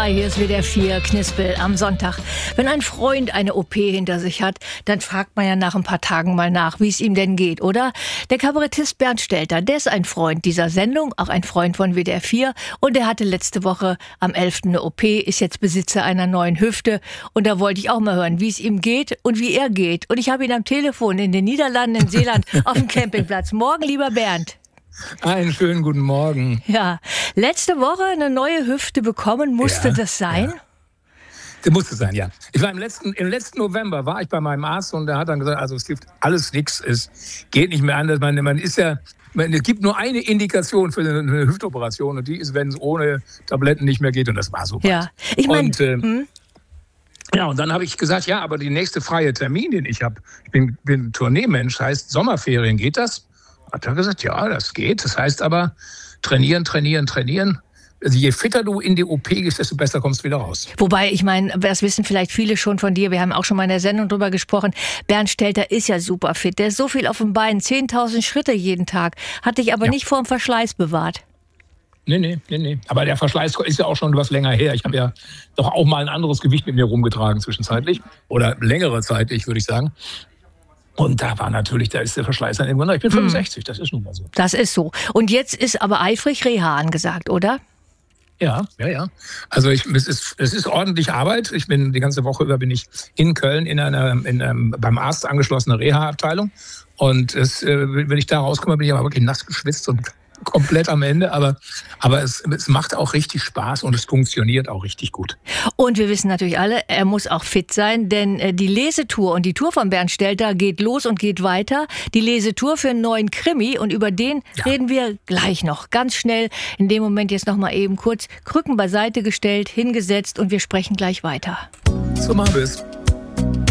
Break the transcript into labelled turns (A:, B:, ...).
A: Hi, hier ist WDR 4 Knispel am Sonntag. Wenn ein Freund eine OP hinter sich hat, dann fragt man ja nach ein paar Tagen mal nach, wie es ihm denn geht, oder? Der Kabarettist Bernd Stelter, der ist ein Freund dieser Sendung, auch ein Freund von WDR 4. Und der hatte letzte Woche am 11. eine OP, ist jetzt Besitzer einer neuen Hüfte. Und da wollte ich auch mal hören, wie es ihm geht und wie er geht. Und ich habe ihn am Telefon in den Niederlanden, in Seeland, auf dem Campingplatz. Morgen, lieber Bernd.
B: Einen schönen guten Morgen.
A: Ja, letzte Woche eine neue Hüfte bekommen, musste das sein?
B: Ja. Das musste sein, ja. Ich war im letzten November war ich bei meinem Arzt und der hat dann gesagt, also es hilft alles nichts, es geht nicht mehr anders. Es gibt nur eine Indikation für eine Hüftoperation und die ist, wenn es ohne Tabletten nicht mehr geht und das war so.
A: Ja, ich meine...
B: Ja, und dann habe ich gesagt, ja, aber die nächste freie Termin, den ich habe, ich bin Tourneemensch, heißt Sommerferien, geht das? Hat er gesagt, ja, das geht. Das heißt aber, trainieren. Also je fitter du in die OP gehst, desto besser kommst du wieder raus.
A: Wobei, ich meine, das wissen vielleicht viele schon von dir, wir haben auch schon mal in der Sendung drüber gesprochen, Bernd Stelter ist ja super fit, der ist so viel auf dem Bein, 10.000 Schritte jeden Tag, hat dich aber nicht vor dem Verschleiß bewahrt.
B: Nee. Aber der Verschleiß ist ja auch schon was länger her. Ich habe ja doch auch mal ein anderes Gewicht mit mir rumgetragen zwischenzeitlich. Oder längere zeitlich, würde ich sagen. Und da ist der Verschleiß dann irgendwann. Ich bin 65, das ist nun mal so.
A: Das ist so. Und jetzt ist aber eifrig Reha angesagt, oder?
B: Ja. Also es ist ordentlich Arbeit. Die ganze Woche über bin ich in Köln beim Arzt angeschlossene Reha-Abteilung. Und wenn ich da rauskomme, bin ich aber wirklich nass geschwitzt und komplett am Ende, aber es macht auch richtig Spaß und es funktioniert auch richtig gut.
A: Und wir wissen natürlich alle, er muss auch fit sein, denn die Lesetour und die Tour von Bernd Stelter geht los und geht weiter. Die Lesetour für einen neuen Krimi und über den reden wir gleich noch. Ganz schnell, in dem Moment jetzt noch mal eben kurz Krücken beiseite gestellt, hingesetzt und wir sprechen gleich weiter.
B: So machen wir es.